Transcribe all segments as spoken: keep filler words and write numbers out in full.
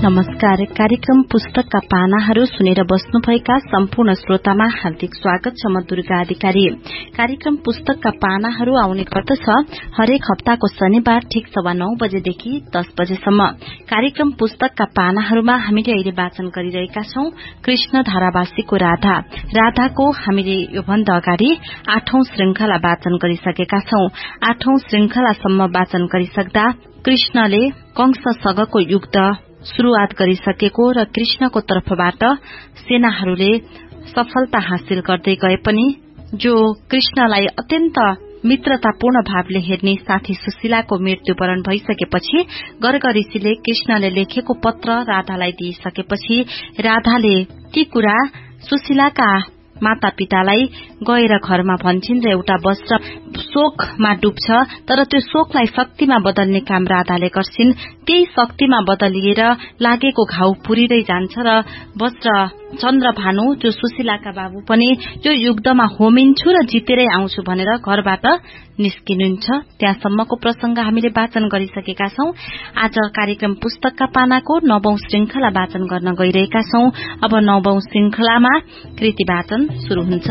नमस्कार। कार्यक्रम पुस्तकका पानाहरू सुनेर बस्नुभएका सम्पूर्ण श्रोतामा हार्दिक स्वागत छ। म दुर्गा अधिकारी। कार्यक्रम पुस्तकका पानाहरू आउने गर्दछ हरेक हप्ताको शनिबार ठिक सवा नौ बजेदेखि दस बजेसम्म। कार्यक्रम पुस्तकका पानाहरूमा हामीले अहिले वाचन गरिरहेका छौं कृष्ण धारावासीको राधा। राधाको हामीले योभन्दा अगाडि आठौं श्रृंखला वाचन गरिसकेका छौं। आठौं श्रृंखलासम्म वाचन गरिसक्दा कृष्णले कंससँगको युद्ध शुरूआत गरिसकेको र कृष्णको तर्फबाट सेनाहरूले सफलता हासिल गर्दै गए पनि जो कृष्णलाई अत्यन्त मित्रतापूर्ण भावले हेर्ने साथी सुशीलाको मृत्युवरण भइसकेपछि गर्ग ऋषिले कृष्णले लेखेको पत्र राधालाई दिइसकेपछि राधाले ती कुरा सुशीलाका माता पितालाई गएर घरमा भन्छिन् र एउटा वस्त्र शोकमा डुब्छ, तर त्यो शोकलाई शक्तिमा बदल्ने काम राधाले गर्छिन्। त्यही शक्तिमा बदलिएर लागेको घाउ पुरिँदै जान्छ र वस्त्र चन्द्रभानु जो सुशीलाका बाबु पनि यो युद्धमा होमिन्छु र जितेरै आउँछु भनेर घरबाट निस्किनुहुन्छ। त्यहाँसम्मको प्रसंग हामीले वाचन गरिसकेका छौं। आज कार्यक्रम पुस्तकका पानाको नवौं श्रृंखला वाचन गर्न गइरहेका छौं। अब नवौं श्रृंखलामा कृति वाचन शुरू हुन्छ।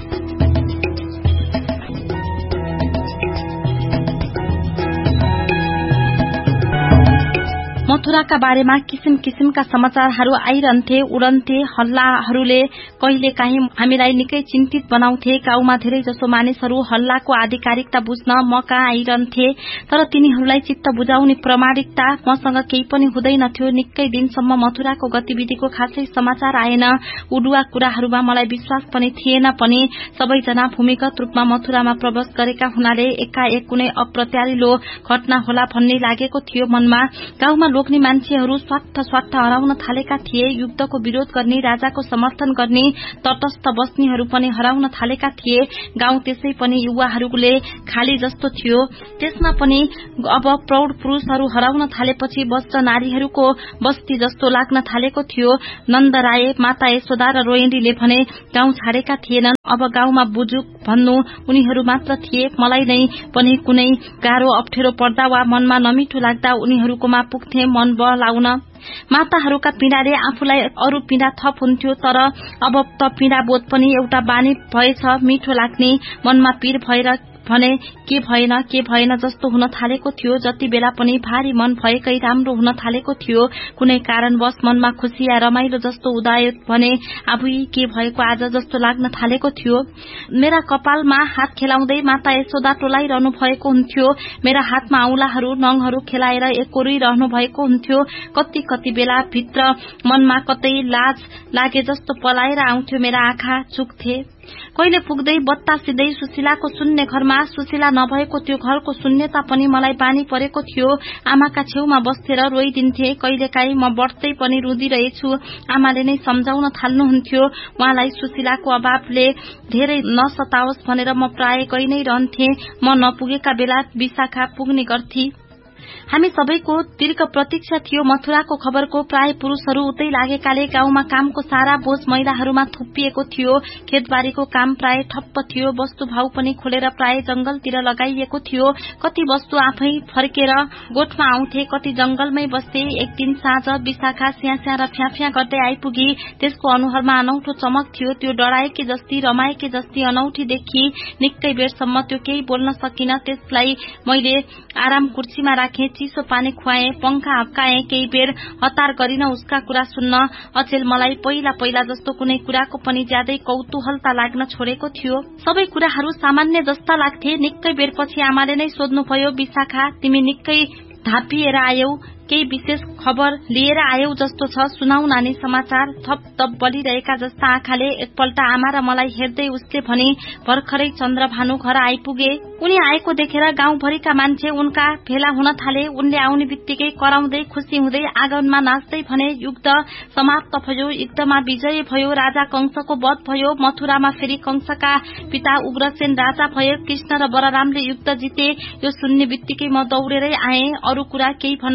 मथुराका बारेमा किसिम किसिमका समाचारहरू आइरहन्थे, उडन्थे। हल्लाहरूले कहिलेकाहीँ हामीलाई निकै चिन्तित बनाउँथे। गाउँमा धेरै जसो मानिसहरू हल्लाको आधिकारिकता बुझ्न म कहाँ आइरहन्थे, तर तिनीहरूलाई चित्त बुझाउने प्रामाणिकता मसँग केही पनि हुँदैनथ्यो। निकै दिनसम्म मथुराको गतिविधिको खासै समाचार आएन। उडुवा कुराहरूमा मलाई विश्वास पनि थिएन पनि। सबैजना भूमिगत रूपमा मथुरामा प्रवेश गरेका हुनाले एकाएक कुनै अप्रत्यारिलो घटना होला भन्ने लागेको थियो मनमा। गाउँमा लोग्ने मान्छेहरू स्वार्थ स्वार्थ हराउन थालेका थिए। युद्धको विरोध गर्ने, राजाको समर्थन गर्ने, तटस्थ बस्नेहरू पनि हराउन थालेका थिए। गाउँ त्यसै पनि युवाहरूले खाली जस्तो थियो। त्यसमा पनि अब प्रौढ पुरूषहरू हराउन थालेपछि वस्त्र नारीहरूको बस्ती जस्तो लाग्न थालेको थियो। नन्द राय, माता यशोदा र रोहिणीले भने गाउँ छाडेका थिएनन्। अब गाउँमा बुजुर्ग भन्नु उनीहरू मात्र थिए। मलाई नै पनि कुनै गाह्रो अप्ठ्यारो पर्दा वा मनमा नमिठो लाग्दा उनीहरूकोमा पुग्थे मन बहलाउन। माताहरूका पीडाले आफूलाई अरू पीडा थप हुन्थ्यो, तर अब त पीडा बोध पनि एउटा बानी भएछ। मिठो लाग्ने मनमा पीर भएर भने के भएन के भएन जस्तो हुन थालेको थियो। जति बेला पनि भारी मन भएकै राम्रो हुन थालेको थियो। कुनै कारणवश मनमा खुशी या रमाइलो जस्तो उदायो भने आफै के भएको आज जस्तो लाग्न थालेको थियो। मेरा कपालमा हात खेलाउँदै माता यशोदा टोलाइरहनु भएको हुन्थ्यो। मेरा हातमा औंलाहरू नङहरू खेलाएर एकोरिरहनु भएको हुन्थ्यो। कति कति बेला भित्र मनमा कतै लाज लागे जस्तो पलाएर आउँथ्यो। मेरा आँखा चुक्थे। कहिले पुग्दै बत्तासिँदै सुशीलाको शून्य घरमा सुशीला नभएको त्यो घरको शून्यता पनि मलाई बानी परेको थियो। आमाका छेउमा बसेर रोइदिन्थे। कहिलेकाहीँ म बढ्दै पनि रुँदिरहेछु। आमाले नै सम्झाउन थाल्नुहुन्थ्यो। उहाँलाई सुशीलाको अभावले धेरै नसताओस् भनेर म प्राय गइ नै रहन्थे। म नपुगेका बेला विशाखा पुग्ने गर्थी। हामी सबैको दीर्घ प्रतीक्षा थियो मथुराको खबरको। प्राय पुरूषहरू उतै लागेकाले गाउँमा कामको सारा बोझ महिलाहरूमा थुपिएको थियो। खेतबारीको काम प्राय ठप्प थियो। वस्तु भाउ पनि खोलेर प्राय जंगलतिर लगाइएको थियो। कति वस्तु आफै फर्केर गोठमा आउँथे, कति जंगलमै बस्थे। एक दिन साँझ विशाखा स्यास्या र फ्याफ्या गर्दै आइपुगी। त्यसको अनुहारमा अनौठो चमक थियो। त्यो डराएकी जस्ती, रमाएकी जस्ती अनौठी देखि। निकै बेरसम्म त्यो केही बोल्न सकिन। त्यसलाई मैले आराम कुर्सीमा राखे, चिसो पानी खुवाए, पंखा हप्काए। केही बेर हतार गरिन उसका कुरा सुन्न। अचेल मलाई पहिला पहिला जस्तो कुनै कुराको पनि ज्यादै कौतूहलता लाग्न छोडेको थियो। सबै कुराहरू सामान्य जस्ता लाग्थे। निकै बेरपछि आमाले नै सोध्नुभयो, विशाखा तिमी निकै धापिएर आयौ, केही विशेष खबर लिएर आयौ जस्तो छ, सुनाउ नानी समाचार। थप थप बलिरहेका जस्ता आँखाले एकपल्ट आमा र मलाई हेर्दै उसले भने, भर्खरै चन्द्रभानु घर आइपुगे। उनी आएको देखेर गाउँभरिका मान्छे उनका भेला हुन थाले। उनले आउने बित्तिकै कराउँदै खुसी हुँदै आँगनमा नाच्दै भने, युद्ध समाप्त भयो, युद्धमा विजय भयो, राजा कंसको वध भयो। मथुरामा फेरि कंसका पिता उग्रसेन राजा भए। कृष्ण र बलरामले युद्ध जिते। यो सुन्ने बित्तिकै म दौडेरै आए। अरू कुरा केही भन्न पाए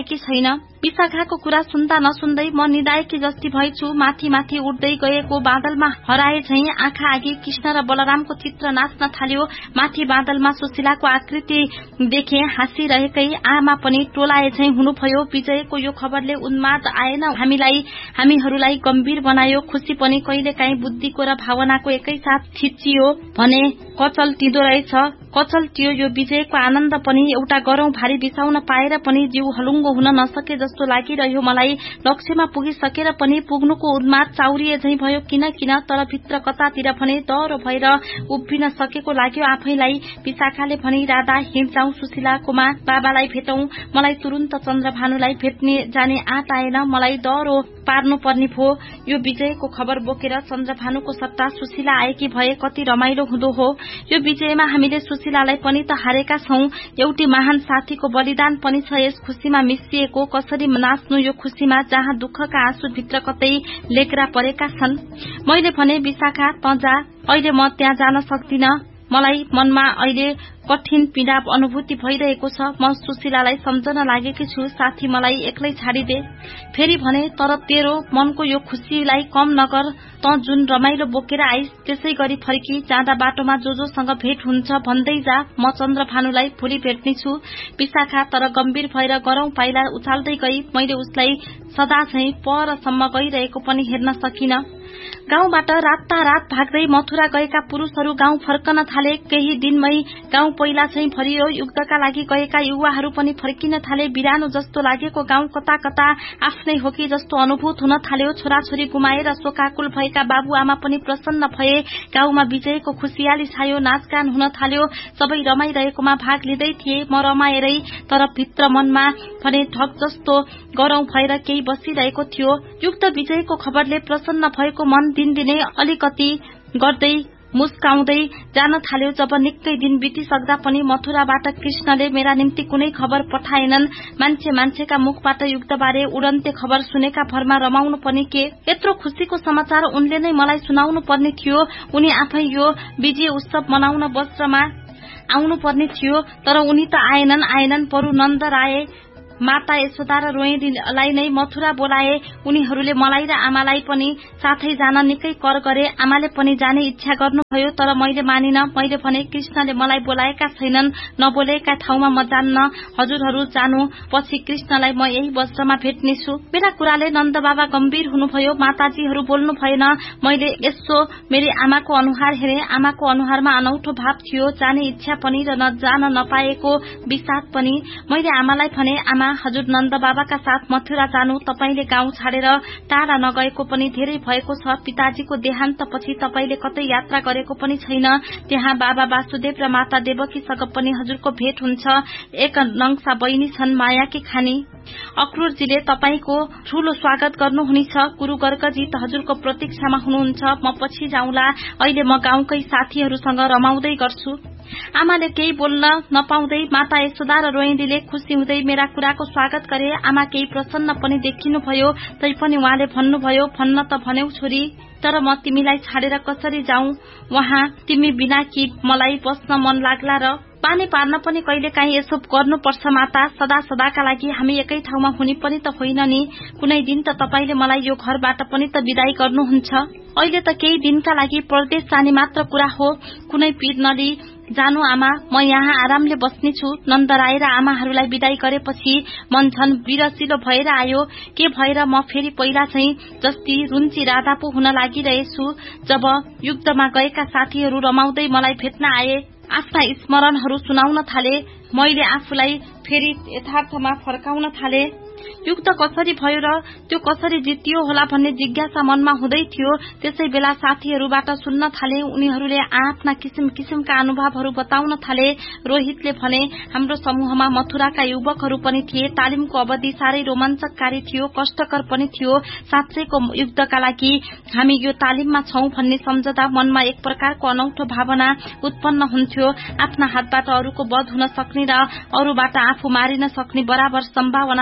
कि छैन। विशाखाको कुरा सुन्दा नसुन्दै म निदाएकी जस्ती भएछु। माथि माथि उड्दै गएको बादलमा हराए झैं आँखा अघि कृष्ण र बलरामको चित्र नाच्न थाल्यो। माथि बादलमा सुशीलाको आकृति देखे हाँसिरहेकै आमा पनि टोलाए झैं हुनुभयो। विजयको यो खबरले उन्माद आएन हामीलाई, हामीहरूलाई गम्भीर बनायो। खुशी पनि कहिलेकाहीँ बुद्धिको र भावनाको एकैसाथ थिचियो भने कचल्टिँदो रहेछ। कचल्टियो यो विजयको आनन्द पनि। एउटा गरौं भारी बिसाउन पाएर पनि जीव हलुङ्गो हुन नसके जस्तो लागिरह्यो मलाई। लक्ष्यमा पुगिसकेर पनि पुग्नुको उन्माद चाउरिए झैं भयो किन किन, तर भित्र कतातिर भने डह्रो भएर उभिन सकेको लाग्यो आफैलाई। विशाखाले भनी, राधा हिँड जाउँ सुशीलाकोमा, बाबालाई भेटौं। मलाई तुरुन्त चन्द्रभानुलाई भेट्ने जाने आँट आएन, मलाई डह्रो पार्नु पर्ने भो। यो विजयको खबर बोकेर चन्द्रभानुको सट्टा सुशीला आएकी भए कति रमाइलो हुँदो हो। यो विजयमा हामीले सुशीलालाई पनि त हारेका छौं। एउटी महान साथीको बलिदान पनि छ यस खुशीमा मिसिएको। कसरी नाच्नु यो खुशीमा जहाँ दुःखका आँसु भित्र कतै लेग्रा परेका छन्। मैले भने, विशाखा त जा, अहिले म त्यहाँ जान सक्दिन। मलाई मनमा अहिले कठिन पीडा अनुभूति भइरहेको छ। म सुशीलालाई सम्झन लागेकी छु। साथी मलाई एक्लै छाडिदे। फेरि भने, तर तेरो मनको यो खुशीलाई कम नगर। त जुन रमाइलो बोकेर आइस त्यसै गरी फर्की जाँदा बाटोमा जो जोसँग भेट हुन्छ भन्दै जा। म चन्द्रभानुलाई भोलि भेट्नेछु। विशाखा तर गम्भीर भएर गरौं पाइला उचाल्दै गई। मैले उसलाई सदा झैं परसम्म गइरहेको पनि हेर्न सकिन। गाउँबाट रातारात भाग्दै मथुरा गएका पुरूषहरू गाउँ फर्कन थाले। केही दिनमै गाउँ पहिला चाहिँ भरियो। युद्धका लागि गएका युवाहरू पनि फर्किन थाले। बिरानो जस्तो लागेको गाउँ कता कता आफ्नै हो कि जस्तो अनुभूत हुन थाल्यो। छोराछोरी गुमाएर शोकाकुल भएका बाबुआमा पनि प्रसन्न भए। गाउँमा विजयको खुशियाली छायो। नाचगान हुन थाल्यो। सबै रमाइरहेकोमा भाग लिँदै थिए। म रमाएरै, तर भित्र मनमा भने ढक जस्तो गरौं भएर केही बसिरहेको थियो। युक्त विजयको खबरले प्रसन्न भएको मन दिनदिनै अलिकति गर्दै मुस्काउँदै जान थाल्यो। जब निकै दिन बितिसक्दा पनि मथुराबाट कृष्णले मेरा निम्ति कुनै खबर पठाएनन्। मान्छे मान्छेका मुखबाट युद्धबारे उडन्ते खबर सुनेका भरमा रमाउनु पनि के। यत्रो खुशीको समाचार उनले नै मलाई सुनाउनु पर्ने थियो। उनी आफै यो विजय उत्सव मनाउन वज्रमा आउनु पर्ने थियो, तर उनी त आएनन् आएनन् बरु नन्द राय, माता यशोदा र रोहिणीलाई नै मथुरा बोलाए। उनीहरूले मलाई र आमालाई पनि साथै जान निकै कर गरे। आमाले पनि जाने इच्छा गर्नुभयो, तर मैले मानिन। मैले भने, कृष्णले मलाई बोलाएका छैनन्, नबोलेका ठाउँमा म जान्न। हजुरहरू जानु, पछि कृष्णलाई म यही वज्रमा भेट्नेछु। मेरा कुराले नन्द बाबा गम्भीर हुनुभयो। माताजीहरू बोल्नु भएन। मैले यसो मेरी आमाको अनुहार हेरे। आमाको अनुहारमा अनौठो भाव थियो, जाने इच्छा पनि र नजान नपाएको विषाद पनि। मैले आमालाई भने, आमा हजुर नन्द बाबाका साथ मथुरा जानु। तपाईले गाउँ छाडेर टाढा नगएको पनि धेरै भएको छ। पिताजीको देहान्तपछि तपाईले कतै यात्रा गरेको पनि छैन। त्यहाँ बाबा वासुदेव र माता देवकीसँग पनि हजुरको भेट हुन्छ। एक नङ्सा बहिनी छन्, मायाकी खानी। अक्रूरजीले तपाईको ठूलो स्वागत गर्नुहुनेछ। गुरु गर्गजी त हजुरको प्रतीक्षामा हुनुहुन्छ। म पछि जाउँला। अहिले म गाउँकै साथीहरूसँग रमाउँदै गर्छु। आमाले केही बोल्न नपाउँदै माता यशोदा र रोहिणीले खुसी हुँदै मेरा कुराको स्वागत गरे। आमा केही प्रसन्न पनि देखिनुभयो। तैपनि उहाँले भन्नुभयो, भन्न त भन्यौ छोरी, तर म तिमीलाई छाडेर कसरी जाउँ वहाँ? तिमी बिना कि मलाई बस्न मन लाग्ला र? पानी पार्न पनि कहिलेकाहीँ यसो गर्नुपर्छ माता। सदा सदाका लागि हामी एकै ठाउँमा हुने पनि त होइन नि। कुनै दिन त तपाईले मलाई यो घरबाट पनि त विदाई गर्नुहुन्छ। अहिले त केही दिनका लागि परदेश जाने मात्र कुरा हो। कुनै पीर नली जानु आमा, म यहाँ आरामले बस्नेछु। नन्द राय र आमाहरूलाई विदाई गरेपछि मन झन बिरसिलो भएर आयो। के भएर म फेरि पहिला चाहिँ जस्ती रुन्ची राधा पो हुन लागिरहेछु। जब युद्धमा गएका साथीहरू रमाउँदै मलाई भेट्न आए, आफ्ना स्मरणहरू सुनाउन थाले, मैले आफूलाई फेरि यथार्थमा फर्काउन थाले। युद्ध कसरी भयो र त्यो कसरी जितियो होला भन्ने जिज्ञासा मनमा हुँदै थियो। त्यसै बेला साथीहरूबाट सुन्न थाले। उनीहरूले आफ्ना किसिम किसिमका अनुभवहरू बताउन थाले। रोहितले भने, हाम्रो समूहमा मथुराका युवकहरू पनि थिए। तालिमको अवधि साह्रै रोमाञ्चकारी थियो, कष्टकर पनि थियो। साँच्चैको युद्धका लागि हामी यो तालिममा छौं भन्ने सम्झदा मनमा एक प्रकारको अनौठो भावना उत्पन्न हुन्थ्यो। आफ्ना हातबाट अरूको वध हुन सक्ने र अरूबाट आफू मारिन सक्ने बराबर सम्भावना थियो।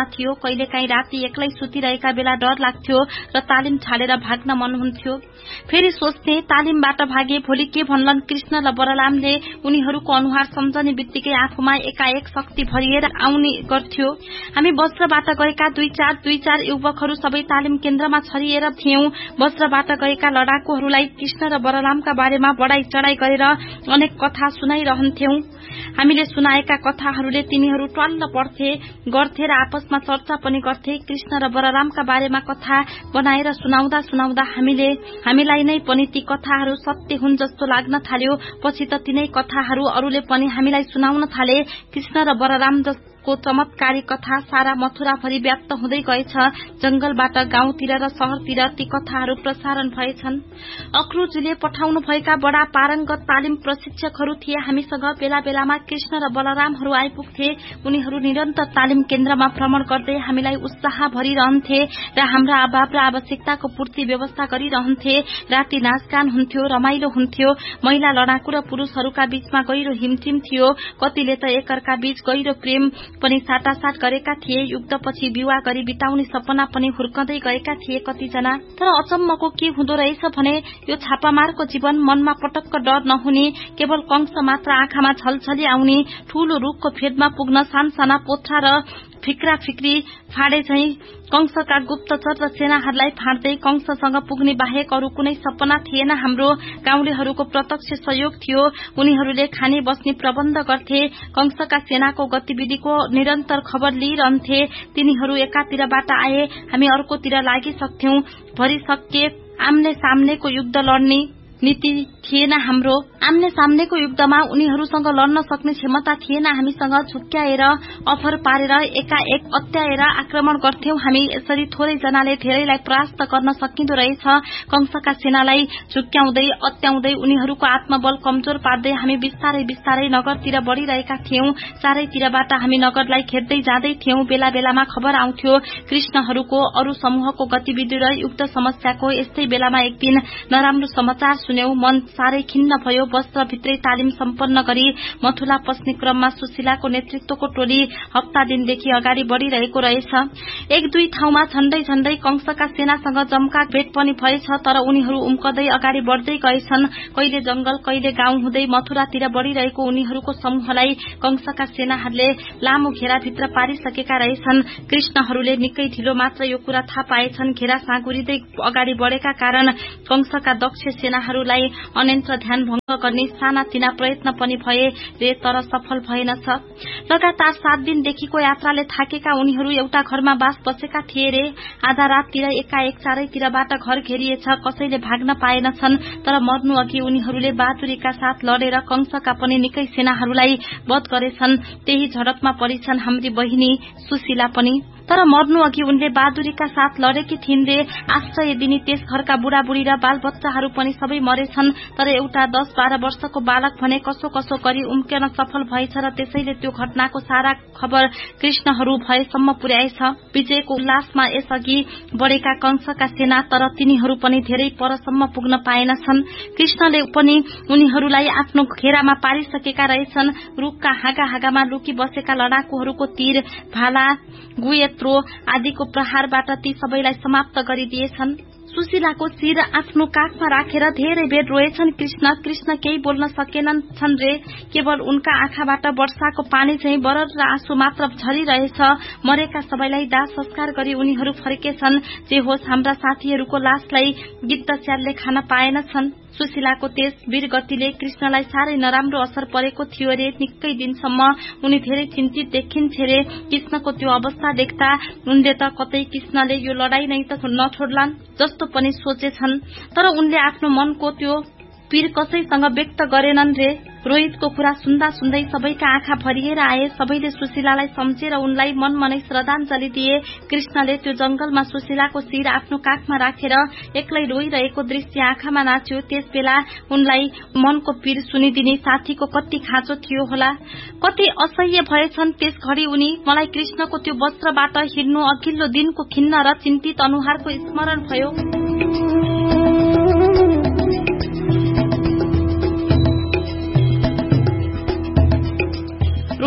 कहिलेकाहीँ राति एक्लै सुतिरहेका बेला डर लाग्थ्यो र तालिम छाडेर भाग्न मन हुन्थ्यो। फेरि सोच्थे तालिमबाट भागे भोलि के भन्लान् कृष्ण र बलरामले। उनीहरूको अनुहार सम्झने बित्तिकै आफूमा एकाएक शक्ति भरिएर आउने गर्थ्यो। हामी वज्रबाट गएका दुई चार दुई चार युवकहरू सबै तालिम केन्द्रमा छरिएर थियौं। वज्रबाट गएका लडाकुहरूलाई कृष्ण र बलरामका बारेमा बढाई चढाई गरेर अनेक कथा सुनाइरहन्थ्यौं। हामीले सुनाएका कथाहरूले तिनीहरू ट्वाल्ल पढ्थे गर्थे र आपसमा चर्चा पनि गर्थे। कृष्ण र बलरामका बारेमा कथा बनाएर सुनाउँदा सुनाउँदा हामीले हामीलाई नै पनि ती कथाहरू सत्य हुन् जस्तो लाग्न थाल्यो। पछि त तिनै कथाहरू अरूले पनि हामीलाई सुनाउन थाले। कृष्ण र बलराम को चमत्कारी कथा सारा मथुराभरि व्याप्त हुँदै गएछ। जंगलबाट गाउँतिर र शहरतिर ती कथाहरू प्रसारण भएछन्। अक्रुजीले पठाउनु भएका बडा पारंगत तालिम प्रशिक्षकहरू थिए। हामीसँग बेला बेलामा कृष्ण र बलरामहरू आइपुग्थे। उनीहरू निरन्तर तालिम केन्द्रमा भ्रमण गर्दै हामीलाई उत्साह भरिरहन्थे र हाम्रा अभाव र आवश्यकताको पूर्ति व्यवस्था गरिरहन्थे। राति नाचगान हुन्थ्यो, रमाइलो हुन्थ्यो। महिला लडाकु र पुरूषहरूका बीचमा गहिरो हिमटिम थियो। कतिले त एकअर्का बीच गहिरो प्रेम पनि साटासाट गरेका थिए। युद्धपछि विवाह गरी बिताउने सपना पनि हुर्कँदै गएका थिए कतिजना। तर अचम्मको के हुँदो रहेछ भने यो छापामारको जीवन मनमा पटक्क डर नहुने, केवल कंस मात्र आँखामा छलछली आउने, ठूलो रुखको फेदमा पुग्न सानसाना पोथ्रा र फिक्रा फिक्री फाडे झैं कंसका गुप्तचर र सेनाहरूलाई फाड्दै कंससँग पुग्ने बाहेक अरू कुनै सपना थिएन। हाम्रो गाउँलेहरूको प्रत्यक्ष सहयोग थियो। उनीहरूले खाने बस्ने प्रबन्ध गर्थे। कंसका सेनाको गतिविधिको निरन्तर खबर लिइरहन्थे। तिनीहरू एकातिरबाट आए, हामी अर्कोतिर लागिसक्थ्यौं। भरिसके आम्ने सामनेको युद्ध लड्ने नीति थिएन हाम्रो। आम्ने सामनेको युद्धमा उनीहरूसँग लड्न सक्ने क्षमता थिएन। हामीसँग झुक्क्याएर अफर पारेर एकाएक अत्याएर आक्रमण गर्थ्यौं। हामी यसरी थोरै जनाले धेरैलाई परास्त गर्न सकिँदो रहेछ। कंसका सेनालाई झुक्क्याउँदै अत्याउँदै उनीहरूको आत्मबल कमजोर पार्दै हामी बिस्तारै बिस्तारै नगरतिर बढ़िरहेका थियौं। चारैतिरबाट हामी नगरलाई घेर्दै जाँदै थियौं। बेला बेलामा खबर आउँथ्यो कृष्णहरूको अरू समूहको गतिविधि र युद्ध समस्याको। यस्तै बेलामा एक दिन नराम्रो समाचार सुन्यौं। मन साह्रै खिन्न भयो। वस्त्रभित्रै तालिम सम्पन्न गरी मथुरा पस्ने क्रममा सुशीलाको नेतृत्वको टोली हप्ता दिनदेखि अगाडि बढ़िरहेको रहेछ। एक दुई ठाउँमा झण्डै झण्डै कंसका सेनासँग जम्का भेट पनि भएछ। तर उनीहरू उम्कदै अगाडि बढ़दै गएछन्। कहिले जंगल कहिले गाउँ हुँदै मथुरातिर बढ़िरहेको उनीहरूको समूहलाई कंसका सेनाहरूले लामो घेराभित्र पारिसकेका रहेछन्। कृष्णहरूले निकै ढिलो मात्र यो कुरा थाहा पाएछन्। घेरा साँगुरिँदै अगाडि बढ़ेका कारण कंसका दक्ष सेनाहरूलाई अनन्त ध्यान भंग गर्ने साना तिना प्रयत्न पनि भए रे तर सफल भएनछ। लगातार सात दिनदेखिको यात्राले थाकेका उनीहरू एउटा घरमा बास बसेका थिए रे। आधा राततिर एकाएक चारैतिरबाट घर घेरिएछ। कसैले भाग्न पाएनछन्। तर मर्नु अघि उनीहरूले बहादुरीका साथ लडेर कंसका पनि निकै सेनाहरूलाई वध गरेछन्। त्यही झडपमा परिछन् हाम्री बहिनी सुशीला पनि। तर मर्नु अघि उनले बहादुरीका साथ लडेकी थिइन् रे। आश्रय दिने त्यस घरका बुढाबुढी र बाल बच्चाहरू पनि सबै मरेछन्। तर एउटा दस बाह्र वर्षको बालक भने कसो कसो गरी उम्कन सफल भएछ र त्यसैले त्यो घटनाको सारा खबर कृष्णहरू भएसम्म पुर्याएछ। विजयको उल्लासमा यसअघि बढ़ेका कंसका सेना तर तिनीहरू पनि धेरै परसम्म पुग्न पाएनछन्। कृष्णले पनि उनीहरूलाई आफ्नो घेरामा पारिसकेका रहेछन्। रुखका हाँगा हाँगामा लुकी बसेका लडाकुहरूको तीर भाला गुयत्रो आदिको प्रहारबाट ती सबैलाई समाप्त गरिदिएछन्। सुशीलाको शिर आफ्नो काखमा राखेर धेरै बेर रोएछन् कृष्ण। कृष्ण केही बोल्न सकेनन् छन् रे। केवल उनका आँखाबाट वर्षाको पानी चाहिँ बरर र आँसु मात्र झरिरहेछ। मरेका सबैलाई दाह संस्कार गरी उनीहरू फर्केछन्। जे होस् हाम्रा साथीहरूको लासलाई गिद्ध स्यालले खान पाएनछन्। सुशीलाको त्यस वीर गतिले कृष्णलाई साह्रै नराम्रो असर परेको थियो रे। निकै दिनसम्म उनी धेरै चिन्तित देखिन्थे रे। कृष्णको त्यो अवस्था देख्दा उनले त कतै कृष्णले यो लडाई नै त नछोड्लान् जस्तो पनि सोचेछन्। तर उनले आफ्नो मनको त्यो पीर कसैसँग व्यक्त गरेनन् रे। रोहितको कुरा सुन्दा सुन्दै सबैका आँखा भरिएर आए। सबैले सुशीलालाई सम्झेर उनलाई मनमनै श्रद्धाञ्जली दिए। कृष्णले त्यो जंगलमा सुशीलाको शिर आफ्नो काखमा राखेर एक्लै रोइरहेको दृश्य आँखामा नाच्यो। त्यस बेला उनलाई मनको पीर सुनिदिने साथीको कति खाँचो थियो होला। कति असह्य भएछन् त्यस घडी उनी। मलाई कृष्णको त्यो वस्त्रबाट हिँड्नु अघिल्लो दिनको खिन्न र चिन्तित अनुहारको स्मरण भयो।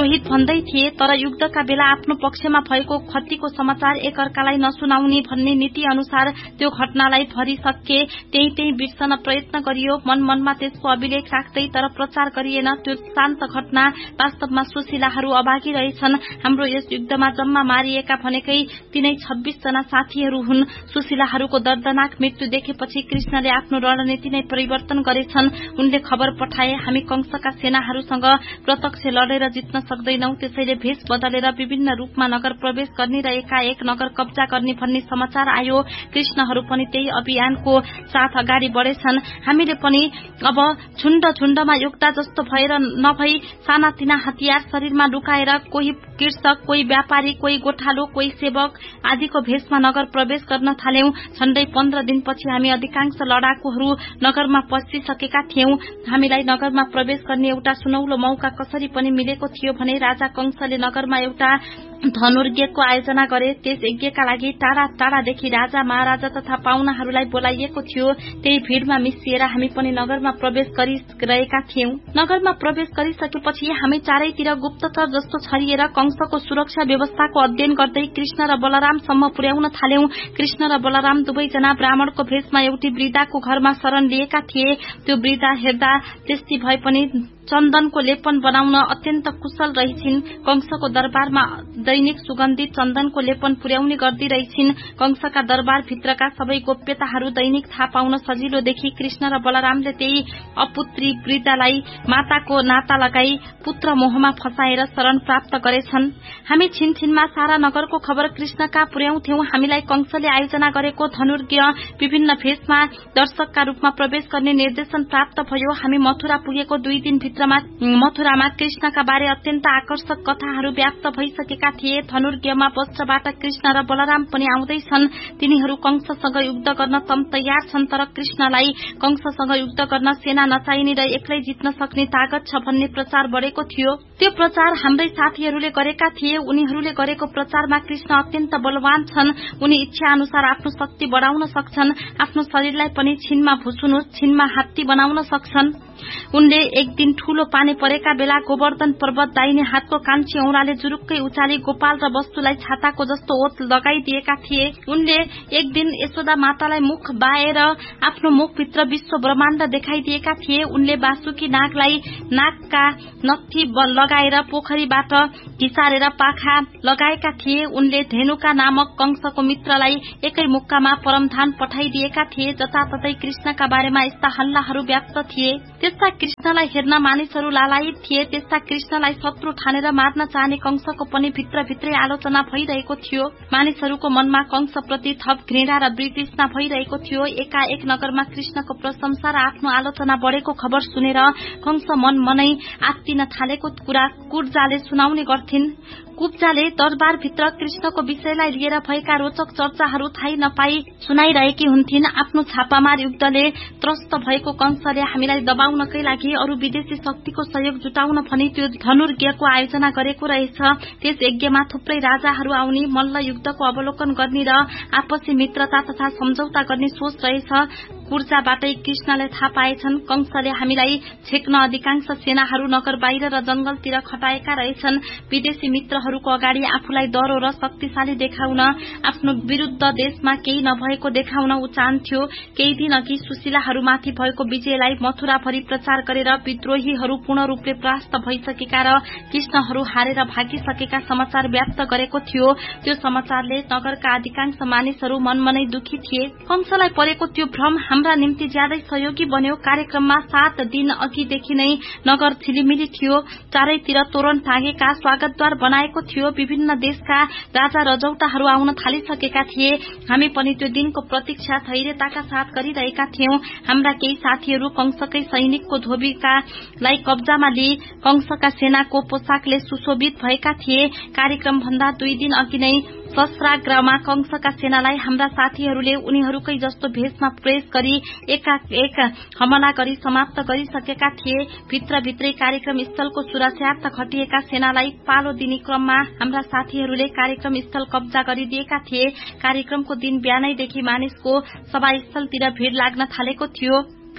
शहीद भन्दै थिए, तर युद्धका बेला आफ्नो पक्षमा भएको क्षतिको समाचार एकअर्कालाई नसुनाउने भन्ने नीति अनुसार त्यो घटनालाई भरिसके त्यही त्यही बिर्सन प्रयत्न गरियो। मन मनमा त्यसको अभिलेख राख्दै तर प्रचार गरिएन। त्यो शान्त घटना वास्तवमा सुशीलाहरू अभागी रहेछन्। हाम्रो यस युद्धमा जम्मा मारिएका भनेकै तीनै छब्बीस जना साथीहरू हुन्। सुशीलाहरूको दर्दनाक मृत्यु देखेपछि कृष्णले आफ्नो रणनीति नै परिवर्तन गरेछन्। उनले खबर पठाए, हामी कंसका सेनाहरूसँग प्रत्यक्ष लडेर जित्न सक्दैनौं, त्यसैले भेष बदलेर विभिन्न रूपमा नगर प्रवेश गर्ने र एकाएक नगर कब्जा गर्ने भन्ने समाचार आयो। कृष्णहरू पनि त्यही अभियानको साथ अगाडि बढेछन्। हामीले पनि अब झुण्ड झुण्डमा योद्धा जस्तो भएर नभई सानातिना हतियार शरीरमा लुकाएर कोही कृषक, कोही व्यापारी, कोही गोठालो, कोही सेवक आदिको भेषमा नगर प्रवेश गर्न थाल्यौं। झण्डै पन्ध्र दिनपछि हामी अधिकांश लडाकुहरू नगरमा पसिसकेका थियौं। हामीलाई नगरमा प्रवेश गर्ने एउटा सुनौलो मौका कसरी पनि मिलेको थियो भने राजा कंसले नगरमा एउटा धनुर्यज्ञको आयोजना गरे। त्यस यज्ञका लागि टाढा टाढादेखि राजा, महाराजा तथा पाहुनाहरूलाई बोलाइएको थियो। त्यही भीड़मा मिसिएर हामी पनि नगरमा प्रवेश गरिरहेका थियौं। नगरमा प्रवेश गरिसकेपछि हामी चारैतिर गुप्तचर जस्तो छरिएर कंसको सुरक्षा व्यवस्थाको अध्ययन गर्दै कृष्ण र बलरामसम्म पुर्याउन थाल्यौं। कृष्ण र बलराम दुवैजना ब्राह्मणको भेषमा एउटी वृद्धाको घरमा शरण लिएका थिए। त्यो वृद्धा हेर्दा त्यस्ती भए पनि चन्दनको लेपन बनाउन अत्यन्त कुशल रहिछिन्। कंसको दरबारमा दैनिक सुगन्धित चन्दनको लेपन पुर्याउने गर्दै रहिछिन्। कंसका दरबार भित्रका सबै गोप्यताहरू दैनिक थाहा पाउन सजिलो देखि कृष्ण र बलरामले त्यही अपुत्री वृद्धालाई माताको नाता लगाई पुत्र मोहमा फसाएर शरण प्राप्त गरेछन्। हामी छिनछिनमा सारा नगरको खबर कृष्णका पुर्याउँथ्यौं। हामीलाई कंसले आयोजना गरेको धनुर्ज्ञ विभिन्न भेषमा दर्शकका रूपमा प्रवेश गर्ने निर्देशन प्राप्त भयो। हामी मथुरा पुगेको दुई दिन भित्रमा मथुरामा कृष्णका बारे अत्यन्त आकर्षक कथाहरू व्याप्त भइसकेका थिए। धनुर्ज्ञमा वस्त्रबाट कृष्ण र बलराम पनि आउँदैछन्। तिनीहरू कंससँग युद्ध गर्न तम तयार छन्, तर कृष्णलाई कंससँग युद्ध गर्न सेना नचाहिने र एक्लै जित्न सक्ने तागत छ भन्ने प्रचार बढेको थियो। त्यो प्रचार हाम्रै साथीहरूले गरेका थिए। उनीहरूले गरेको प्रचारमा कृष्ण अत्यन्त बलवान छन्। उनी इच्छा अनुसार आफ्नो शक्ति बढाउन सक्छन्। आफ्नो शरीरलाई पनि छिनमा भुसुनुस, छिनमा हात्ती बनाउन सक्छन्। उनले एक दिन ठूलो पानी परेका बेला गोवर्धन पर्वत दाहिने हातको कान्छी औंलाले जुरुक्कै उचाली गोपाल र वस्तुलाई छाताको जस्तो ओत लगाइदिएका थिए। उनले एक दिन यशोदा मातालाई मुख बाएर आफ्नो मुखभित्र विश्व ब्रह्माण्ड देखाइदिएका थिए। उनले वासुकी नागलाई नागका नत्थी लगाएर पोखरीबाट घिसारेर पाखा लगाएका थिए। उनले धेनुका नामक कंसको मित्रलाई एकै मुक्कामा परमधान पठाइदिएका थिए। जताततै कृष्णका बारेमा यस्ता हल्लाहरू व्याप्त थिए। त्यस्ता कृष्णलाई हेर्न मानिसहरू लालायित थिए। त्यस्ता कृष्णलाई शत्रु ठानेर मार्न चाहने कंसको पनि भित्रभित्रै आलोचना भइरहेको थियो। मानिसहरूको मनमा कंसप्रति थप घृणा र वितृष्णा भइरहेको थियो। एकाएक नगरमा कृष्णको प्रशंसा र आफ्नो आलोचना बढेको खबर सुनेर कंस मन मनै आत्तिन थालेको कुरा कुब्जाले सुनाउने गर्थिन्। कुब्जाले दरबारभित्र कृष्णको विषयलाई लिएर भएका रोचक चर्चाहरू थाहै नपाई सुनाइरहेकी हुन्थिन्। आफ्नो छापामार युद्धले त्रस्त भएको कंसले हामीलाई दबाउनकै लागि अरू विदेशी शक्तिको सहयोग जुटाउन भनी त्यो धनुर्ज्ञको आयोजना गरेको रहेछ। त्यस यज्ञमा थुप्रै राजाहरू आउने, मल्ल युद्धको अवलोकन गर्ने र आपसी मित्रता तथा सम्झौता गर्ने सोच रहेछ। कुर्जाबाटै कृष्णले थाहा पाएछन्। कंसले हामीलाई छेक्न अधिकांश सेनाहरू नगर बाहिर र जंगलतिर खटाएका रहेछन्। विदेशी मित्रहरूको अगाडि आफूलाई दरो र शक्तिशाली देखाउन, आफ्नो विरुद्ध देशमा केही नभएको देखाउन उ चाहन्थ्यो। केही दिन अघि सुशीलाहरूमाथि भएको विजयलाई मथुराभरि प्रचार गरेर विद्रोहीहरू पूर्ण रूपले परास्त भइसकेका र कृष्णहरू हारेर भागिसकेका समाचार व्याप्त गरेको थियो। त्यो समाचारले नगरका अधिकांश मानिसहरू मनमनै दुखी थिए। कंसलाई परेको त्यो भ्रम हाम्रा निम्ति ज्यादै सहयोगी बन्यो। कार्यक्रममा सात दिन अघिदेखि नै नगर छिलिमिली थियो। चारैतिर तोरण टाँगेका, स्वागतद्वार बनाएको थियो। विभिन्न देशका राजा रजौटाहरू आउन थालिसकेका थिए। हामी पनि त्यो दिनको प्रतीक्षा धैर्यताका साथ गरिरहेका थियौं। हाम्रा केही साथीहरू कंसकै सैनिकको धोबीकालाई कब्जामा लिई कंसका सेनाको पोसाकले सुशोभित भएका थिए। कार्यक्रम भन्दा दुई दिन अघि नै शस्त्राग्रमा कंसका सेनालाई हाम्रा साथीहरूले उनीहरूकै जस्तो भेषमा प्रवेश गरी एकाएक हमला गरी समाप्त गरिसकेका थिए। भित्रभित्रै कार्यक्रम स्थलको सुरक्षार्थ खटिएका सेनालाई पालो दिने क्रममा हाम्रा साथीहरूले कार्यक्रम स्थल कब्जा गरिदिएका थिए। कार्यक्रमको दिन बिहानैदेखि मानिसको सभास्थलतिर भीड़ लाग्न थालेको थियो।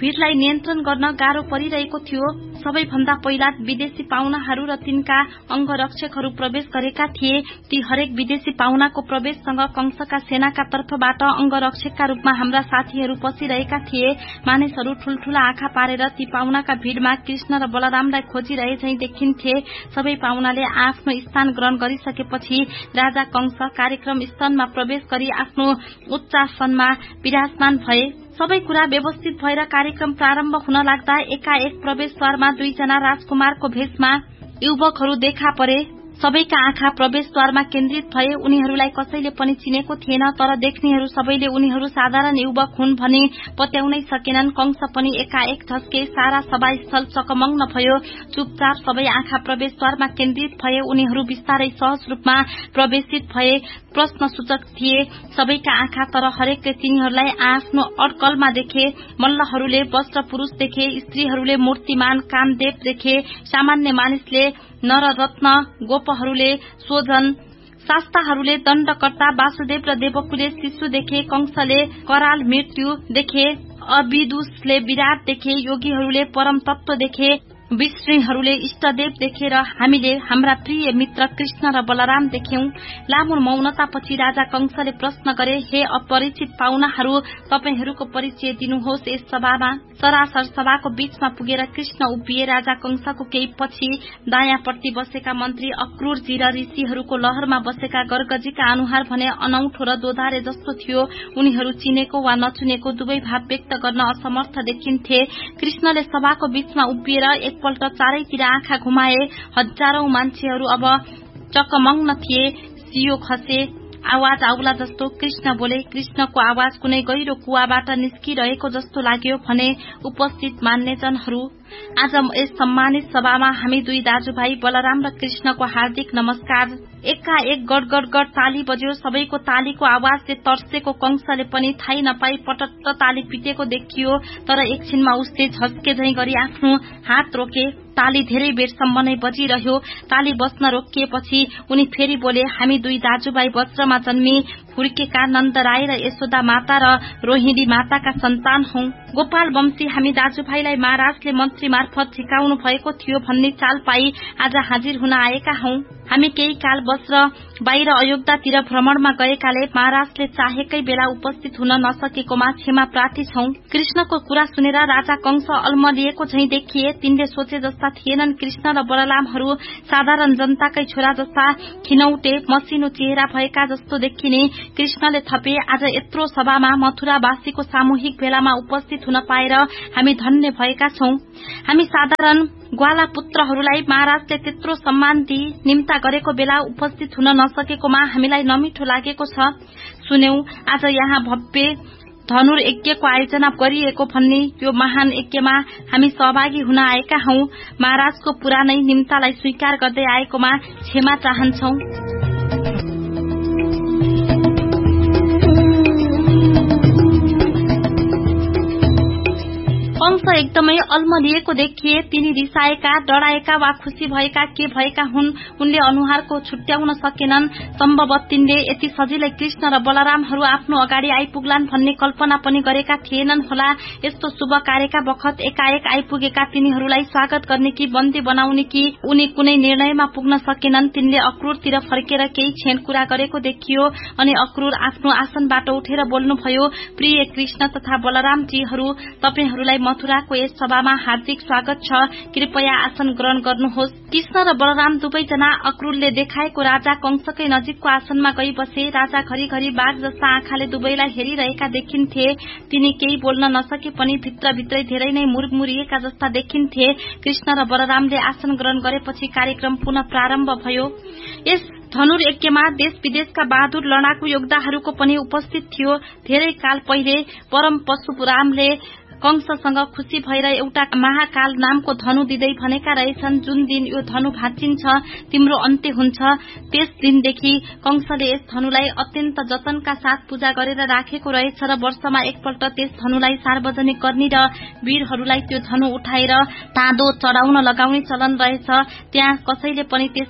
भीड़लाई नियन्त्रण गर्न गाह्रो परिरहेको थियो। सबैभन्दा पहिला विदेशी पाहुनाहरू र तिनका अंगरक्षकहरू प्रवेश गरेका थिए। ती हरेक विदेशी पाहुनाको प्रवेशसँग कंसका सेनाका तर्फबाट अंगरक्षकका रूपमा हाम्रा साथीहरू पसिरहेका थिए। मानिसहरू ठूलठूला आँखा पारेर ती पाहुनाका भीड़मा कृष्ण र बलरामलाई खोजिरहे झैं देखिन्थे। सबै पाहुनाले आफ्नो स्थान ग्रहण गरिसकेपछि राजा कंस कार्यक्रम स्थलमा प्रवेश गरी आफ्नो उच्च आसनमा विराजमान भए। सबै कुरा व्यवस्थित भएर कार्यक्रम प्रारम्भ हुन लाग्दा एकाएक प्रवेशद्वारमा दुईजना राजकुमारको भेषमा युवकहरू देखा परे। सबैका आँखा प्रवेशद्वारमा केन्द्रित भए। उनीहरूलाई कसैले पनि चिनेको थिएन, तर देख्नेहरू सबैले उनीहरू साधारण युवक हुन् भनी पत्याउनै सकेनन्। कंस पनि एकाएक झस्के। सारा सभास्थल चकमग्न भयो। चुपचाप सबै आँखा प्रवेशद्वारमा केन्द्रित भए। उनीहरू बिस्तारै सहज रूपमा प्रवेशित भए। प्रश्न सूचक थिए सबैका आँखा, तर हरेकले तिनीहरूलाई आफ्नो अड्कलमा देखे। मल्लहरूले वस्त्र पुरुष देखे, स्त्रीहरूले मूर्तिमान कामदेव देखे, सामान्य मानिसले नररत्न, गोपहरूले स्वजन, शास्ताहरूले दण्डकर्ता वासुदेव र देवकुले शिशु देखे। कंसले कराल मृत्यु देखे, अविदुषले विराट देखे, योगीहरूले परम तत्व देखे, विष्णुहरूले इष्टदेव देखेर हामीले हाम्रा प्रिय मित्र कृष्ण र बलराम देख्यौं। लामो मौनतापछि राजा कंसले प्रश्न गरे, हे अपरिचित पाहुनाहरू, तपाईहरूको परिचय दिनुहोस्। यस सभामा सरासर सभाको बीचमा पुगेर कृष्ण उभिए। राजा कंसको केही पछि दायाँपट्टि बसेका मन्त्री अक्रूरजी र ऋषिहरूको लहरमा बसेका गर्गजीका अनुहार भने अनौठो र दोधारे जस्तो थियो। उनीहरू चिनेको वा नचुनेको दुवै भाव व्यक्त गर्न असमर्थ देखिन्थे। कृष्णले सभाको बीचमा उभिएर एकपल्ट चारैतिर आँखा घुमाए। हजारौं मान्छेहरू अब चकमग्न थिए। सियो खसे, आवाज आउला जस्तो कृष्ण बोले। कृष्णको आवाज कुनै गहिरो कुवाबाट निस्किरहेको जस्तो लाग्यो भने उपस्थित मान्यजनहरू, आज यस सम्मानित सभामा हामी दुई दाजुभाइ बलराम र कृष्णको हार्दिक नमस्कार। एकाएक गड गड गड ताली बज्यो। सबैको तालीको आवाजले तर्सेको कंसले पनि थाहै नपाई पटट्ट ताली पिटेको देखियो। तर एकछिनमा उसले झस्के झैं गरी आफ्नो हात रोके। ताली धेरै बेरसम्म नै बजिरह्यो। ताली बज्न रोकिएपछि उनी फेरि बोले, हामी दुई दाजुभाइ वज्रमा जन्मी हुर्केका नन्द राय र यशोदा माता र रोहिणी माताका सन्तान हौं। गोपाल वंशी हामी दाजुभाइलाई महाराजले मन्त्री मार्फत झिकाउनु भएको थियो भन्ने चाल पाई आज हाजिर हुन आएका हौं। हामी केही काल बस्र बाहिर अयोध्यातिर भ्रमणमा गएकाले महाराजले चाहेकै बेला उपस्थित हुन नसकेकोमा क्षमा प्रार्थी छौं। कृष्णको कुरा सुनेर राजा कंस अल्मलिएको झैं देखिए। तिनले सोचे जस्ता थिएनन्। कृष्ण र बलरामहरू साधारण जनताकै छोरा जस्ता खिनौटे मसिनो चेहरा भएका जस्तो देखिने। कृष्णले थपे, आज यत्रो सभामा मथुरावासीको सामूहिक भेलामा उपस्थित हुन पाएर हामी धन्य भएका छौं। हामी साधारण ग्वाला पुत्रहरूलाई महाराजले त्यत्रो सम्मान दिई निम्ता गरेको बेला उपस्थित हुन नसकेकोमा हामीलाई नमिठो लागेको छ। सुन्यौ, आज यहाँ भव्य धनुर यज्ञको आयोजना गरिएको भन्ने यो महान यज्ञमा हामी सहभागी हुन आएका हौं। महाराजको पुरानै निम्तालाई स्वीकार गर्दै आएकोमा क्षमा चाहन्छौं। कंस एकदमै अल्मलिएको देखिए। तिनी रिसाएका, डराएका वा खुशी भएका के भएका हुन् उनले अनुहारको छुट्याउन सकेनन्। सम्भवतः तिनले यति सजिलै कृष्ण र बलरामहरू आफ्नो अगाडि आइपुग्लान् भन्ने कल्पना पनि गरेका थिएनन् होला। यस्तो शुभ कार्यका बखत एकाएक आइपुगेका तिनीहरूलाई स्वागत गर्ने कि बन्दी बनाउने कि उनी कुनै निर्णयमा पुग्न सकेनन्। तिनले अक्रूरतिर फर्केर केही क्षण कुरा गरेको देखियो अनि अक्रूर आफ्नो आसनबाट उठेर बोल्नुभयो, प्रिय कृष्ण तथा बलरामजीहरू, तपाईहरूलाई मथुराको यस सभामा हार्दिक स्वागत छ। कृपया आसन ग्रहण गर्नुहोस्। कृष्ण र बलराम दुवैजना अक्रूरले देखाएको राजा कंसकै नजिकको आसनमा गई बसे। राजा घरिघरि बाघ जस्ता आँखाले दुवैलाई हेरिरहेका देखिन्थे। तिनी केही बोल्न नसके पनि भित्रभित्रै धेरै नै मुरमुरिएका जस्ता देखिन्थे। कृष्ण र बलरामले आसन ग्रहण गरेपछि कार्यक्रम पुनः प्रारम्भ भयो। यस धनुर यज्ञमा देश विदेशका बहादुर लडाकु योद्धाहरूको पनि उपस्थित थियो। धेरै काल पहिले परम परशुरामले कंससँग खुशी भएर एउटा महाकाल नामको धनु दिँदै भनेका रहेछन्, जुन दिन यो धनु भाँचिन्छ तिम्रो अन्त्य हुन्छ। त्यस दिनदेखि कंसले यस धनुलाई अत्यन्त जतनका साथ पूजा गरेर राखेको रहेछ र वर्षमा एकपल्ट त्यस धनुलाई सार्वजनिक गर्ने र वीरहरूलाई त्यो धनु उठाएर ताँदो चढाउन लगाउने चलन रहेछ। त्यहाँ कसैले पनि त्यसमा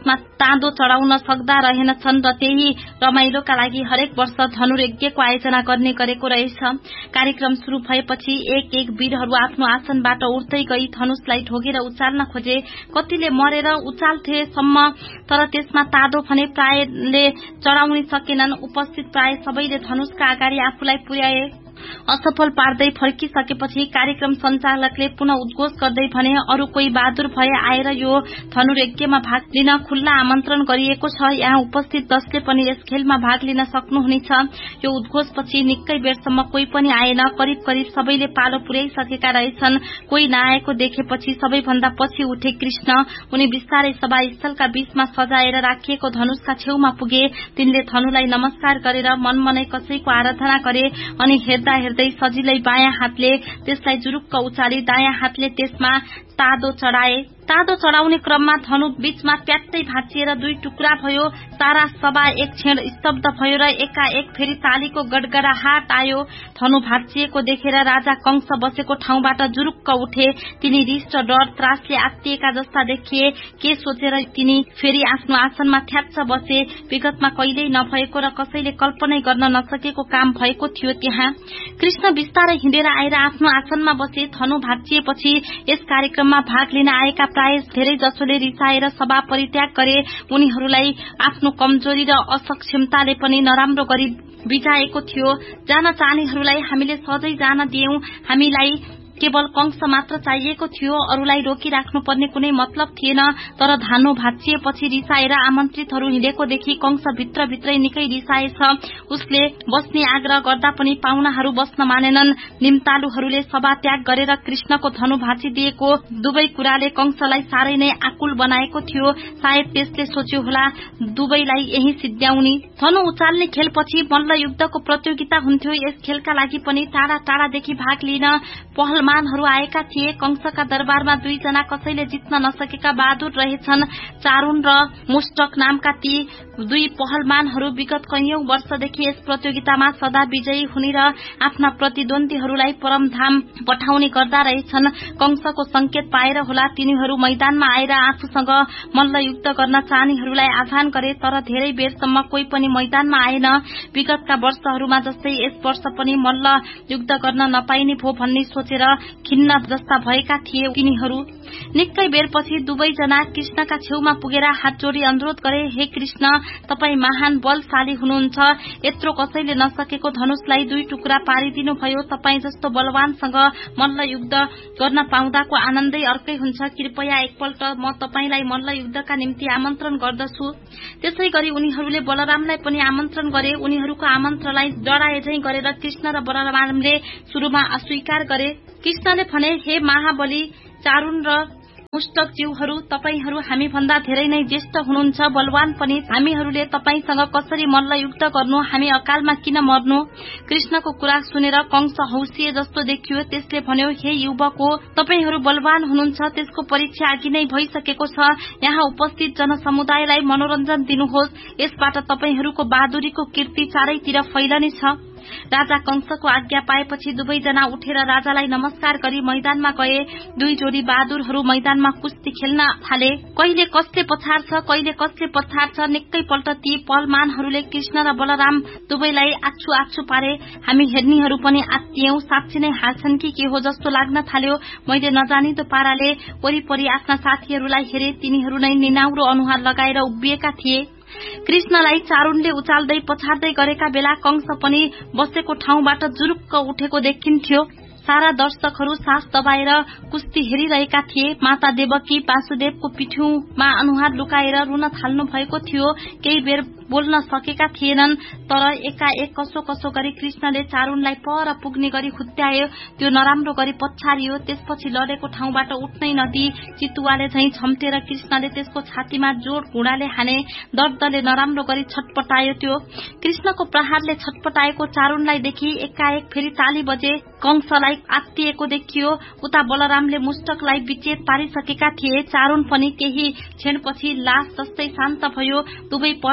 ताँदो चढाउन सक्दा रहेनछन् र त्यही रमाइलोका लागि हरेक वर्ष धनुर्यज्ञको आयोजना गर्ने गरेको रहेछ। कार्यक्रम शुरू भएपछि एक एक वीरहरू आफ्नो आसनबाट उठ्दै गई धनुषलाई ढोगेर उचाल्न खोजे। कतिले मरेर उचाल्थे सम्म, तर त्यसमा ताँदो भने प्रायले चढाउन सकेनन्। उपस्थित प्राय सबैले धनुषका अगाडि आफूलाई पुर्याए। असफल पार्दै फर्किसकेपछि कार्यक्रम सञ्चालकले पुनः उद्घोष गर्दै भने, अरू कोही बहादुर भए आएर यो धनुर्यज्ञमा भाग लिन खुल्ला आमन्त्रण गरिएको छ। यहाँ उपस्थित जसले पनि यस खेलमा भाग लिन सक्नुहुनेछ। यो उद्घोषपछि निकै बेरसम्म कोही पनि आएन। करिब करिब सबैले पालो पुर्याइसकेका रहेछन्। कोही नआएको देखेपछि सबैभन्दा पछि उठे कृष्ण। उनी बिस्तारै सभास्थलका बीचमा सजाएर राखिएको धनुषका छेउमा पुगे। तिनले धनुलाई नमस्कार गरेर मनमनै कसैको आराधना गरे अनि हेर्दा हेर्दै सजिलै बायाँ हातले त्यसलाई जुरुक्क उचाली दायाँ हातले त्यसमा ताँदो चढाए। ताँदो चढाउने क्रममा धनु बीचमा प्याट्टै भाँचिएर दुई टुक्रा भयो। सारा सभा एक क्षण स्तब्ध भयो र एकाएक फेरि तालीको गडगडाहाट आयो। धनु भाँचिएको देखेर राजा कंस बसेको ठाउँबाट जुरुक्क उठे। तिनी रिस र डर त्रासले आत्तिएका जस्ता देखिए। के सोचेर तिनी फेरि आफ्नो आसनमा थ्याच्च बसे। विगतमा कहिल्यै नभएको र कसैले कल्पनै गर्न नसकेको काम भएको थियो त्यहाँ। कृष्ण बिस्तारै हिँडेर आएर आफ्नो आसनमा बसे। धनु भाँचिएपछि यस कार्यक्रममा भाग लिन आएका प्राय धेरै जसोले रिसाएर सभा परित्याग गरे। उनीहरूलाई आफ्नो कमजोरी र असक्षमताले पनि नराम्रो गरी बिजाएको थियो। जान चाहनेहरूलाई हामीले सधैँ जान दियौं। हामीलाई केवल कंस मात्र चाहिएको थियो। अरूलाई रोकिराख्नु पर्ने कुनै मतलब थिएन। तर धानु भाँचिएपछि रिसाएर आमन्त्रितहरू हिँडेको देखि कंस भित्रभित्रै निकै रिसाएछ। उसले बस्ने आग्रह गर्दा पनि पाहुनाहरू बस्न मानेनन्। निम्तालुहरूले सभा त्याग गरेर कृष्णको धनु भाँचिदिएको दुवै कुराले कंसलाई साह्रै नै आकुल बनाएको थियो। सायद त्यसले सोच्यो होला दुवैलाई यही सिद्ध्याउनी। धनु उचाल्ने खेलपछि मल्ल युद्धको प्रतियोगिता हुन्थ्यो। यस खेलका लागि पनि टाढा टाढादेखि भाग लिन पहल मानहरू आएका थिए। कंसका दरबारमा दुईजना कसैले जित्न नसकेका बहादुर रहेछन्। चारुण र मुष्टक नामका ती दुई पहलमानहरू विगत कैयौं वर्षदेखि यस प्रतियोगितामा सदा विजयी हुने र आफ्ना प्रतिद्वन्दीहरूलाई परमधाम पठाउने गर्दा रहेछन्। कंसको संकेत पाएर होला तिनीहरू मैदानमा आएर आफूसँग मल्ल युद्ध गर्न चाहनेहरूलाई आह्वान गरे। तर धेरै बेरसम्म कोही पनि मैदानमा आएन। विगतका वर्षहरूमा जस्तै यस वर्ष पनि मल्ल युद्ध गर्न नपाइने भो भन्ने सोचेर खिन्न जस्ता भएका थिए तिनीहरू। निकै बेरपछि दुवैजना कृष्णका छेउमा पुगेर हात जोडी अनुरोध गरे, हे कृष्ण, तपाई महान बलशाली हुनुहुन्छ। यत्रो कसैले नसकेको धनुषलाई दुई टुक्रा पारिदिनु भयो। तपाई जस्तो बलवानसँग मल्ल युद्ध गर्न पाउँदाको आनन्दै अर्कै हुन्छ। कृपया एकपल्ट म तपाईलाई मल्ल युद्धका निम्ति आमन्त्रण गर्दछु। त्यसै गरी उनीहरूले बलरामलाई पनि आमन्त्रण गरे। उनीहरूको आमन्त्रणलाई डराएझै गरेर कृष्ण र बलरामले सुरुमा अस्वीकार गरे। कृष्णले भने, हे महाबली चारुण र मुष्टक जीवहरू, तपाईहरू हामी भन्दा धेरै नै ज्येष्ठ हुनुहुन्छ, बलवान पनि। हामीहरूले तपाईसँग कसरी मल्ल युद्ध गर्नु? हामी अकालमा किन मर्नु? कृष्णको कुरा सुनेर कंस हौसिए जस्तो देखियो। त्यसले भन्यो, हे युवक हो, तपाईहरू बलवान हुनुहुन्छ, त्यसको परीक्षा अघि नै भइसकेको छ। यहाँ उपस्थित जनसमुदायलाई मनोरञ्जन दिनुहोस्। यसबाट तपाईहरूको बहादुरीको कीर्ति चारैतिर फैलनेछ। राजा कंसको आज्ञा पाएपछि दुवैजना उठेर राजालाई नमस्कार गरी मैदानमा गए। दुई जोडी बहादुरहरू मैदानमा कुस्ती खेल्न थाले। कहिले कसले पछाड्छ, कहिले कसले पछाड्छ। निकै पल्ट ती पहलमानहरूले कृष्ण र बलराम दुवैलाई आछु आछु पारे। हामी हेर्नेहरू पनि आत्तियौं। साँच्ची नै हार्छन् कि के हो जस्तो लाग्न थाल्यो। मैले नजानिदो पाराले वरिपरि आफ्ना साथीहरूलाई हेरे। तिनीहरू नै निनाउरो अनुहार लगाएर उभिएका थिए। कृष्णलाई चारुणले उचाल्दै पछाड्दै गरेका बेला कंस पनि बसेको ठाउँबाट जुरुक्क उठेको देखिन्थ्यो। सारा दर्शकहरू सास दबाएर कुस्ती हेरिरहेका थिए। माता देवकी वासुदेवको पिठ्यूमा अनुहार लुकाएर रुन थाल्नु भएको थियो। केही बेर बोल्न सकेका थिएनन्। तर एकाएक कसो कसो गरी कृष्णले चारुणलाई पर पुग्ने गरी खुट्यायो। त्यो नराम्रो गरी पछारियो। त्यसपछि लडेको ठाउँबाट उठ्नै नदी चितुवाले झैं छम्टेर कृष्णले त्यसको छातीमा जोड घुँडाले हाने। दर्दले नराम्रो गरी छटपटायो। त्यो कृष्णको प्रहारले छटपटाएको चारुणलाई देखि एकाएक फेरि ताली बजे। कंसलाई आत्तिएको देखियो। उता बलरामले मुष्टकलाई विचेत पारिसकेका थिए। चारुण पनि केही क्षणपछि लास जस्तै शान्त भयो। दुवै पलमानहरू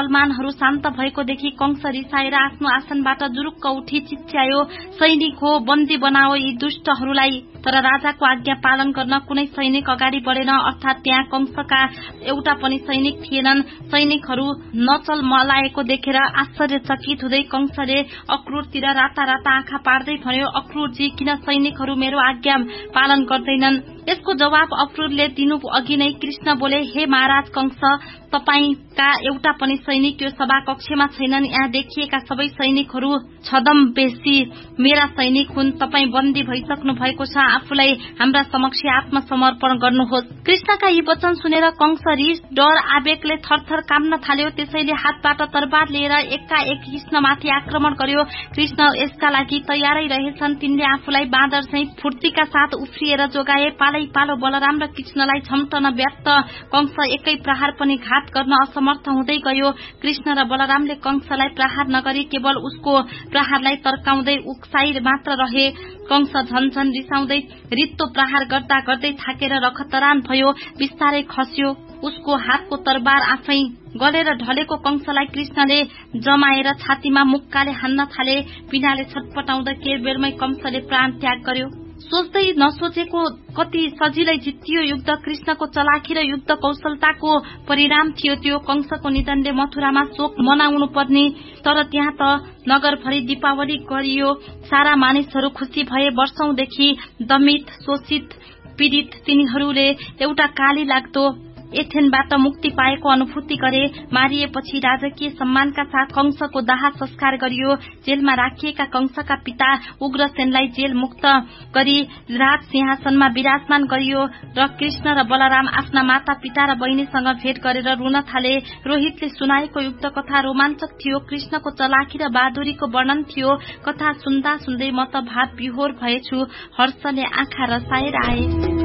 सेनाहरू शान्त भएकोदेखि कंस रिसाएर आफ्नो आसनबाट जुरुक्क उठी चिच्यायो, सैनिक हो, बन्दी बनाओ यी दुष्टहरूलाई। तर राजाको आज्ञा पालन गर्न कुनै सैनिक अगाडि बढेन, अर्थात त्यहाँ कंसका एउटा पनि सैनिक थिएनन्। सैनिकहरू नचल मलाएको देखेर आश्चर्यचकित हुँदै कंसले अक्रूरतिर राता राता आँखा पार्दै भन्यो, अक्रूरजी किन सैनिकहरू मेरो आज्ञा पालन गर्दैनन्? यसको जवाब अक्रूरले दिनु अघि नै कृष्ण बोले, हे महाराज कंस, तपाईका एउटा पनि सैनिक यो सभा कक्षमा छैनन्। यहाँ देखिएका सबै सैनिकहरू छदमवेशी मेरा सैनिक हुन्। तपाई बन्दी भइसक्नु भएको छ, आफूलाई हाम्रा समक्ष आत्मसमर्पण गर्नुहोस्। कृष्णका यी वचन सुनेर कंस रिस डर आवेगले थरथर काम्न थाल्यो। त्यसैले हातबाट तरबार लिएर एकाएक कृष्णमाथि आक्रमण गर्यो। कृष्ण यसका लागि तयारै रहेछन्। तिनले आफूलाई बाँदर चाहिँ फुर्तीका साथ उफ्रिएर जोगाए। पालै पालो बलराम र कृष्णलाई झम्टन व्यक्त कंस एकै प्रहार पनि घात गर्न असमर्थ हुँदै गयो। कृष्ण र बलरामले कंसलाई प्रहार नगरी केवल उसको प्रहारलाई तर्काउँदै उक्साई मात्र रहे। कंस झनझन रिसाउँदै रित्तो प्रहार गर्दा गर्दै थाकेर रखतरान भयो, बिस्तारै खस्यो। उसको हातको तरबार आफै गलेर ढलेको कंसलाई कृष्णले जमाएर छातीमा मुक्काले हान्न थाले। पिनाले छटपटाउँदा केरबेरमै कंसले प्राण त्याग गर्यो। सोच्दै नसोचेको कति सजिलै जितियो युद्ध। कृष्णको चलाखी र युद्ध कौशलताको परिणाम थियो त्यो। कंसको निधनले मथुरामा शोक मनाउनु पर्ने, तर त्यहाँ त नगरभरि दीपावली गरियो। सारा मानिसहरू खुसी भए। वर्षौंदेखि दमित, शोषित, पीड़ित तिनीहरूले एउटा काली लाग्दो एथेनबाट मुक्ति पाएको अनुभूति गरे। मारिएपछि राजकीय सम्मानका साथ कंसको दाह संस्कार गरियो। जेलमा राखिएका कंसका पिता उग्रसेनलाई जेल मुक्त गरी राज सिंहासनमा विराजमान गरियो र कृष्ण र बलराम आफ्ना माता पिता र बहिनीसँग भेट गरेर रुन थाले। रोहितले सुनाएको युद्ध कथा रोमाञ्चक थियो। कृष्णको चलाखी र बहादुरीको वर्णन थियो। कथा सुन्दा सुन्दै म त भाव विहोर भएछु। हर्षले आँखा रसाएर आए।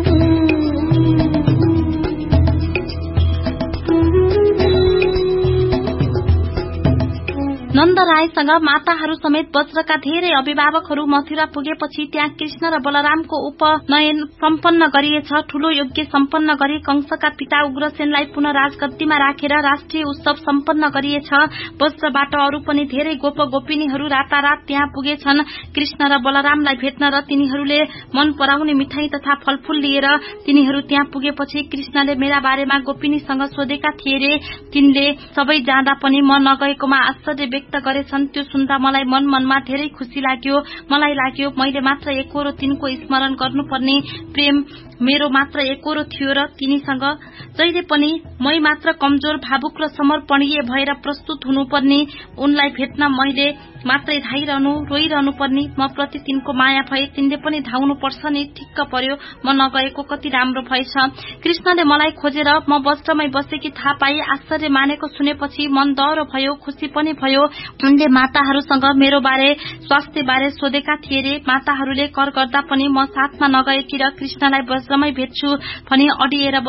नन्द रायसँग माताहरू समेत वज्रका धेरै अभिभावकहरू मथुरा पुगेपछि त्यहाँ कृष्ण र बलरामको उपनयन सम्पन्न गरिएछ। ठूलो यज्ञ सम्पन्न गरी कंसका पिता उग्रसेनलाई पुनः राजगद्दीमा राखेर राष्ट्रिय उत्सव सम्पन्न गरिएछ। वज्रबाट अरू पनि धेरै गोप गोपिनीहरू रातारात त्यहाँ पुगेछन् कृष्ण र बलरामलाई भेट्न र तिनीहरूले मन पराउने मिठाई तथा फलफूल लिएर। तिनीहरू त्यहाँ पुगेपछि कृष्णले मेरा बारेमा गोपिनीसँग सोधेका थिए रे। तिनले सबै जाँदा पनि म नगएकोमा आश्चर्य व्यक्त गरेछन्। त्यो सुन्दा मलाई मन मनमा धेरै खुसी लाग्यो। मलाई लाग्यो मैले मात्र एकहोरो तिनको स्मरण गर्नुपर्ने। प्रेम मेरो मात्र एकहोरो थियो र तिनीसँग जहिले पनि मै मात्र कमजोर, भावुक र समर्पणीय भएर प्रस्तुत हुनुपर्ने। उनलाई भेट्न मैले मात्रै धाइरहनु, रोइरहनु पर्ने। म प्रति तिनको माया भए तिनले पनि धाउनु पर्छ नि। ठिक्क पर्यो, म नगएको कति राम्रो भएछ। कृष्णले मलाई खोजेर म वज्रमै बसेकी थाहा पाए। आश्चर्य मानेको सुनेपछि मन दह्रो भयो, खुसी पनि भयो। उनले माताहरूसँग मेरो बारे स्वास्थ्य बारे सोधेका थिए रे। माताहरूले कर गर्दा पनि म साथमा नगएकी र कृष्णलाई वज्रमै भेट्छु भनी अडिएर